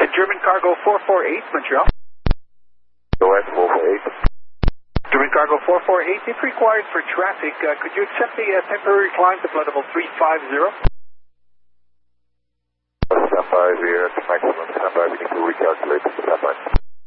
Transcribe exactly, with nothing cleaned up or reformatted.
German Cargo four four eight, Montreal. Go ahead, four four eight. German Cargo four four eight, if required for traffic, uh, could you accept the uh, temporary climb to flight level three five zero? Stand by, we're at maximum stand by, we need to recalculate the stand by.